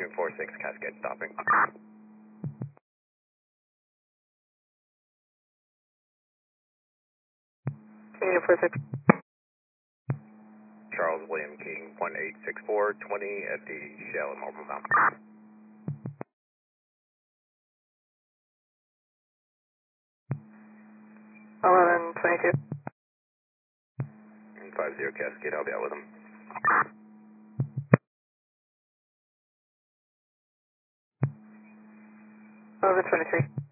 46 Cascade stopping. Canadian 46. Charles William King, 1864, 20 FD Shell in Marble Mountain. 1122. 50 Cascade, I'll be out with him. 1123.